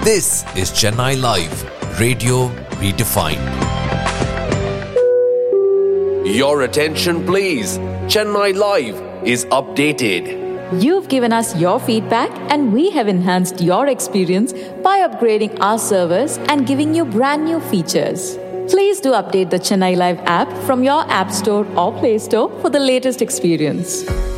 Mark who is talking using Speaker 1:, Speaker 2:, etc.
Speaker 1: This is Chennai Live, Radio Redefined.
Speaker 2: Your attention please. Chennai Live is updated.
Speaker 3: You've given us your feedback and we have enhanced your experience by upgrading our servers and giving you brand new features. Please do update the Chennai Live app from your App Store or Play Store for the latest experience.